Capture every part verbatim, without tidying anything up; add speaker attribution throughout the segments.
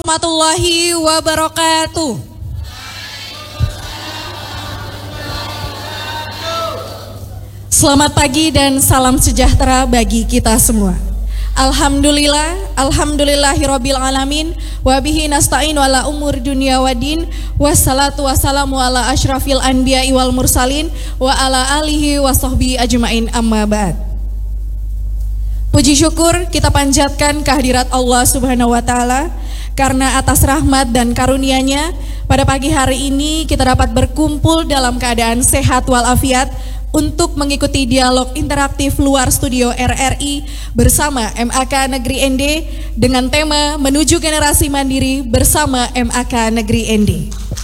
Speaker 1: Warahmatullahi wabarakatuh. Selamat pagi dan salam sejahtera bagi kita semua. Alhamdulillah, alhamdulillahirabbil alamin, wa bihi nasta'in wala umur dunya waddin, wassalatu wassalamu ala asyrafil anbiya'i wal mursalin wa ala alihi wa sahbihi ajmain, amma ba'd. Puji syukur kita panjatkan kehadirat Allah Subhanahu wa taala karena atas rahmat dan karunia-Nya pada pagi hari ini kita dapat berkumpul dalam keadaan sehat walafiat untuk mengikuti dialog interaktif luar studio R R I bersama M A K Negeri N D dengan tema Menuju Generasi Mandiri bersama M A K Negeri N D.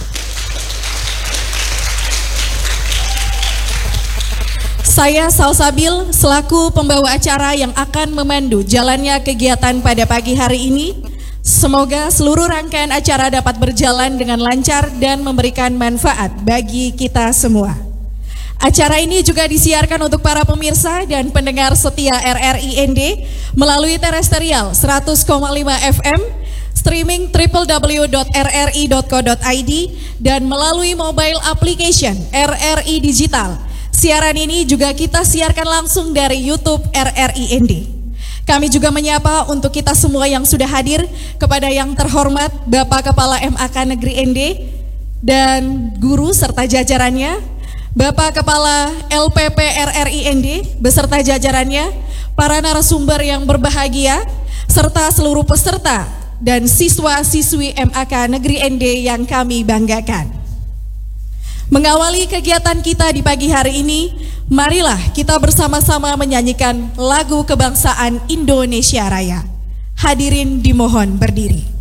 Speaker 1: Saya Salsabil selaku pembawa acara yang akan memandu jalannya kegiatan pada pagi hari ini. Semoga seluruh rangkaian acara dapat berjalan dengan lancar dan memberikan manfaat bagi kita semua. Acara ini juga disiarkan untuk para pemirsa dan pendengar setia R R I N D melalui terestrial seratus koma lima F M, streaming w w w dot r r i dot co dot i d dan melalui mobile application R R I Digital. Siaran ini juga kita siarkan langsung dari YouTube R R I N D. Kami juga menyapa untuk kita semua yang sudah hadir kepada yang terhormat Bapak Kepala M A K Negeri N D dan guru serta jajarannya, Bapak Kepala L P P R R I N D beserta jajarannya, para narasumber yang berbahagia, serta seluruh peserta dan siswa-siswi M A K Negeri N D yang kami banggakan. Mengawali kegiatan kita di pagi hari ini, marilah kita bersama-sama menyanyikan lagu kebangsaan Indonesia Raya. Hadirin dimohon berdiri.